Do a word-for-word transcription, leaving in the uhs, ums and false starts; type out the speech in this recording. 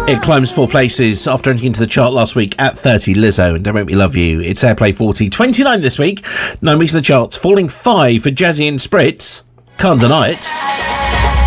It climbs four places after entering into the chart last week at thirty. Lizzo and Don't Make Me Love You. It's Airplay forty. twenty-nine this week. Nine weeks in the charts. Falling five for Jazzy and Spritz. Can't deny it.